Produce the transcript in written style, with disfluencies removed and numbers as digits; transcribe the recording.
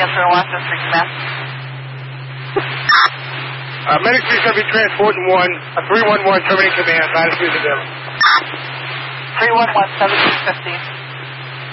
Answer in Washington Street Command. Medic 37 transport in 311 terminating command. Latitude available. 311 1715.